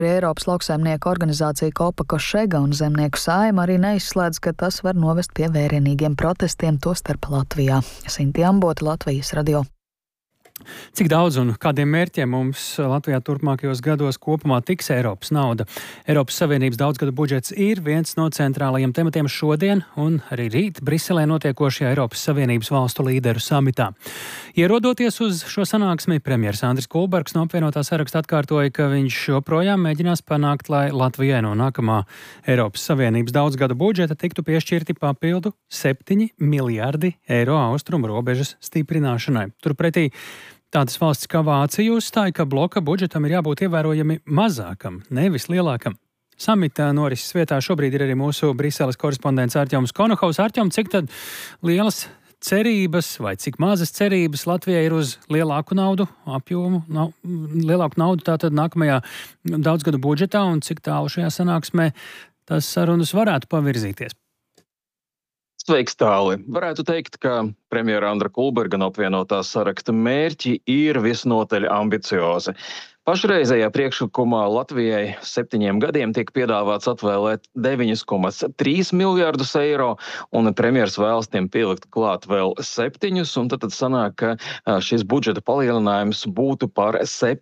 Eiropas lauksaimnieku organizācija Kopa Košega un Zemnieku saima arī neizslēdz, ka tas var novest pie vērienīgiem protestiem, tostarp Latvijā. Sintīna Ambota, Latvijas radio. Cik daudz un kādiem mērķiem mums Latvijā turpmākajos gados kopumā tiks Eiropas nauda? Eiropas Savienības daudzgadu budžets ir viens no centrālajiem tematiem šodien un arī rīt Briselē notiekošajā Eiropas Savienības valstu līderu samitā. Ierodoties uz šo sanāksmi, premjers Andris Kulbergs no apvienotā saraksta atkārtoja, ka viņš joprojām mēģinās panākt, lai Latvijai no nākamā Eiropas Savienības daudzgadu budžeta tiktu piešķirti papildu 7 miljardi eiro austrumu robežas stiprināšanai. Turpretī tādas valsts kā Vācija uzstāja, ka bloka budžetam ir jābūt ievērojami mazākam, nevis lielākam. Samita norises vietā šobrīd ir arī mūsu Briseles korespondents Artjoms Konohaus. Artjom, cik tad lielas cerības vai cik mazas cerības Latvijai ir uz lielāku naudu apjomu, lielāku naudu tātad nākamajā daudzgadu budžetā un cik tālu šajā sanāksmē tas sarunas varētu pavirzīties? Sveiks, Tāli! Varētu teikt, ka premjera Andra Kulberga no apvienotā saraksta mērķi ir visnotaļ ambiciozi. Pašreizējā priekšlikumā Latvijai 7 gadiem tiek piedāvāts atvēlēt 9,3 miljardus eiro, un premjers vēlas tiem pielikt klāt vēl 7, un tad sanāk, ka šis budžeta palielinājums būtu par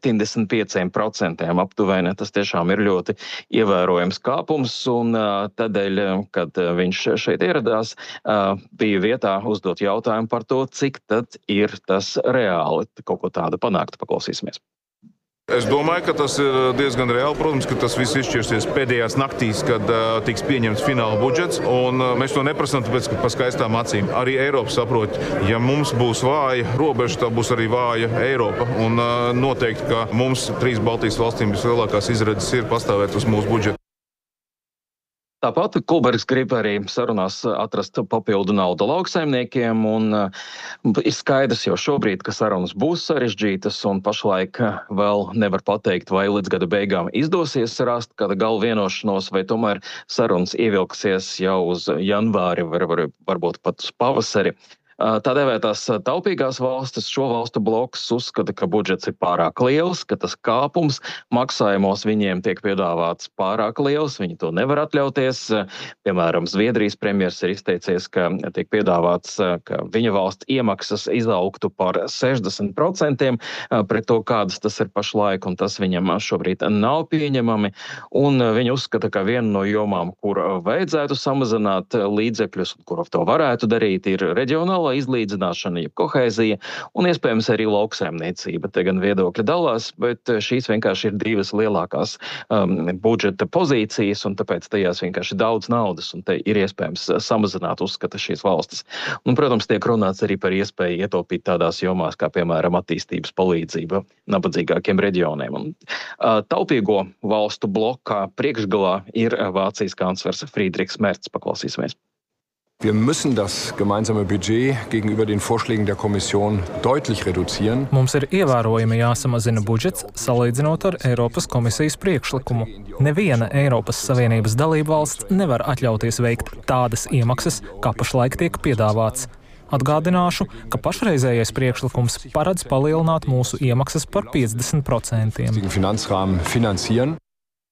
75% aptuveni. Tas tiešām ir ļoti ievērojams kāpums, un tādēļ, kad viņš šeit ieradās, bija vietā uzdot jautājumu par to, cik tad ir tas reāli kaut ko tādu panākt. Paklausīsimies. Es domāju, ka tas ir diezgan reāli. Protams, ka tas viss izšķirsies pēdējās naktīs, kad tiks pieņemts fināla budžets. Un mēs to neprasām, tāpēc, ka pa skaistām acīm. Arī Eiropa saprot, ja mums būs vāja robeža, tad būs arī vāja Eiropa. Un noteikti, ka mums 3 Baltijas valstīm vislielākās izredzes ir pastāvēt uz mūsu budžetu. Tāpat Kulbergs grib arī sarunās atrast papildu naudu lauksaimniekiem, un ir skaidrs jau šobrīd, ka sarunas būs sarežģītas, un pašlaik vēl nevar pateikt, vai līdz gada beigām izdosies rast kāda gala vienošanos, vai tomēr sarunas ievilksies jau uz janvāri, varbūt pat uz pavasari. Tā dēvētās taupīgās valstis, šo valstu bloks uzskata, ka budžets ir pārāk liels, ka tas kāpums maksājumos viņiem tiek piedāvāts pārāk liels, viņi to nevar atļauties. Piemēram, Zviedrijas premjers ir izteicies, ka tiek piedāvāts, ka viņa valsts iemaksas izaugtu par 60% pret to, kādas tas ir pašlaik, un tas viņam šobrīd nav pieņemami. Un viņi uzskata, ka viena no jomām, kur vajadzētu samazināt līdzekļus, kur to varētu darīt, ir reģionālā izlīdzināšana, jeb kohēzija, un iespējams arī lauksaimniecība. Te gan viedokļi dalās, bet šīs vienkārši ir 2 lielākās budžeta pozīcijas, un tāpēc tajās vienkārši daudz naudas, un te ir iespējams samazināt, uzskata šīs valstis. Un, protams, tiek runāts arī par iespēju ietaupīt tādās jomās, kā piemēram attīstības palīdzība nabadzīgākiem reģioniem. Un, taupīgo valstu blokā priekšgalā ir Vācijas kanclers Friedrichs Merz. Paklausīsimies. Wir müssen das gemeinsame Budget gegenüber den Vorschlägen der Kommission deutlich reduzieren. Mums ir ievērojami jāsamazina budžets, salīdzinot ar Eiropas komisijas priekšlikumu. Neviena Eiropas Savienības dalībvalsts nevar atļauties veikt tādas iemaksas, kā pašlaik tiek piedāvāts. Atgādināšu, ka pašreizējais priekšlikums paredz palielināt mūsu iemaksas par 50%. Finanzrahmen finanzieren.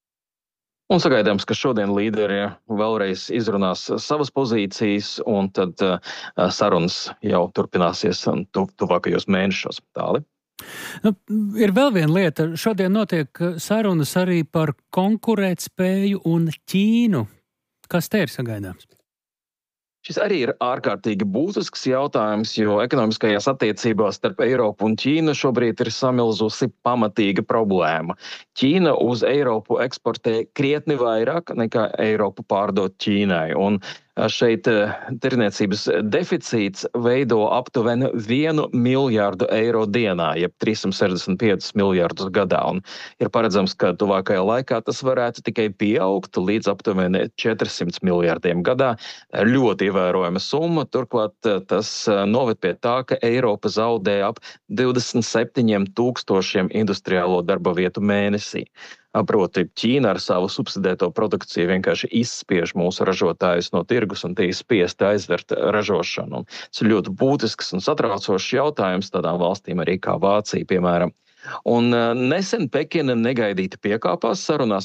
Un sagaidāms, ka šodien līderi vēlreiz izrunās savas pozīcijas, un tad sarunas jau turpināsies tuvākajos mēnešos. Tāli. Ir vēl viena lieta. Šodien notiek sarunas arī par konkurētspēju un Ķīnu. Kas te ir sagaidāms? Šis arī ir ārkārtīgi būtisks jautājums, jo ekonomiskajās attiecībās starp Eiropu un Ķīnu šobrīd ir samilzusi pamatīga problēma. Ķīna uz Eiropu eksportē krietni vairāk nekā Eiropu pārdot Ķīnai, un šeit tirniecības deficīts veido aptuveni 1 miljārdu eiro dienā, jeb 365 miljārdus gadā. Un ir paredzams, ka tuvākajā laikā tas varētu tikai pieaugt līdz aptuveni 400 miljārdiem gadā. Ļoti ievērojama summa, turklāt tas noved pie tā, ka Eiropa zaudē ap 27,000 industriālo darba vietu mēnesī. Proti, Ķīna ar savu subsidēto produkciju vienkārši izspiež mūsu ražotājus no tirgus, un tie ir spiesti aizvert ražošanu. Tas ir ļoti būtisks un satraucošs jautājums tādām valstīm arī kā Vācija, piemēram. Un nesen Pekina negaidīti piekāpās sarunās